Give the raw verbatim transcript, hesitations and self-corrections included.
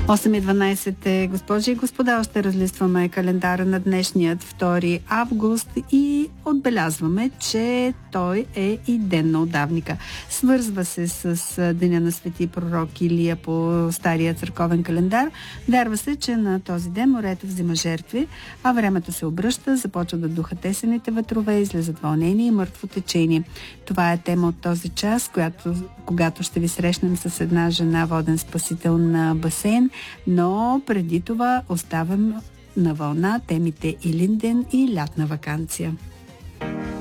осем и дванайсет е, госпожи и господа, още разлистваме календара на днешният втори август и отбелязваме, че той е и ден на удавника. Свързва се с деня на свети пророк Илия по стария църковен календар. Вярва се, че на този ден морето взима жертви, а времето се обръща, започва да духат есените ветрове, излезат вълнение и мъртво течение. Това е тема от този час, която, когато ще ви срещнем с една жена, воден спасител на басейн, но преди това оставам на вълна темите Илинден и лятна ваканция.